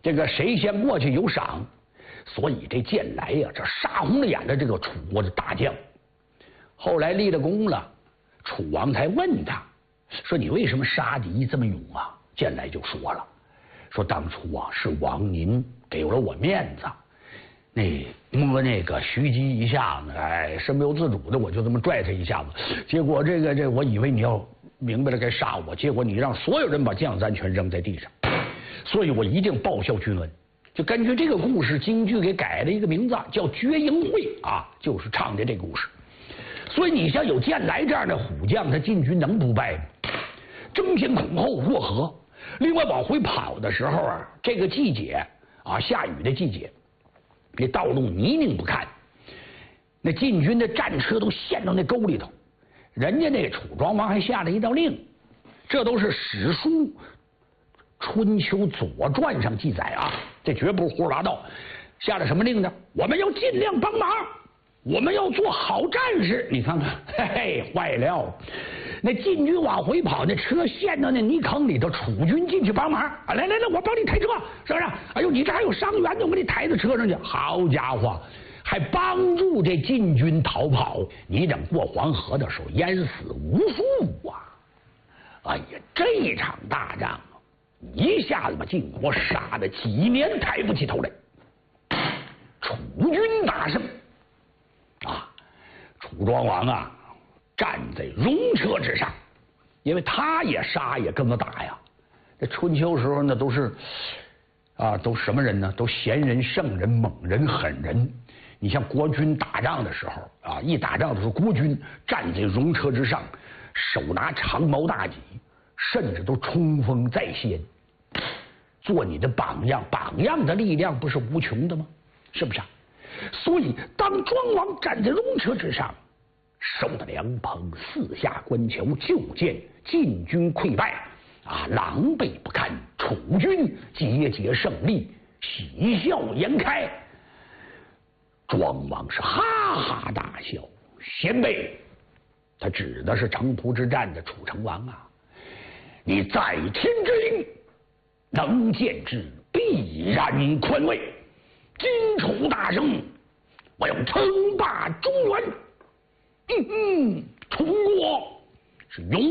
这个谁先过去有赏。所以这剑来呀，这杀红了眼的这个楚国的大将，后来立了功了，楚王才问他说：“你为什么杀敌这么勇啊？”剑来就说了：“说当初啊，是王您给了我面子。”摸那个徐姬一下子，哎，身不由自主的，我就这么拽他一下子。结果这我以为你要明白了该杀我，结果你让所有人把江山全扔在地上，所以我一定报效君恩。就根据这个故事，京剧给改了一个名字，叫《绝营会》啊，就是唱的这个故事。所以你像有剑来这样的虎将，他进军能不败吗？争先恐后，若何？另外往回跑的时候啊，这个季节啊，下雨的季节。那道路泥泞不堪，那晋军的战车都陷到那沟里头。人家那楚庄王还下了一道令，这都是史书《春秋左传》上记载啊，这绝不是胡说八道。下了什么令呢？我们要尽量帮忙，我们要做好战士。你看看，嘿嘿，坏了！那晋军往回跑，那车陷到那泥坑里头，楚军进去帮忙啊！来，我帮你抬车，是不是？哎呦，你这还有伤员呢，我给你抬到车上去。好家伙，还帮助这晋军逃跑。你等过黄河的时候，淹死无数啊！哎呀，这场大仗一下子把晋国杀了几年抬不起头来。楚军大胜啊！楚庄王啊！站在戎车之上，因为他也杀也跟着打呀。这春秋时候呢，都是都什么人呢？都贤人、圣人、猛人、狠人。你像国军打仗的时候啊，一打仗的时候，国军站在戎车之上，手拿长矛大戟，甚至都冲锋在先，做你的榜样。榜样的力量不是无穷的吗？是不是啊？所以当庄王站在戎车之上，收的凉棚，四下观球，就见晋军溃败啊，狼狈不堪。楚军节节胜利，喜笑颜开。庄王是哈哈大笑。先辈，他指的是城濮之战的楚成王啊！你在天之灵，能见之必然宽慰。今楚大胜，我要称霸中原。楚国是永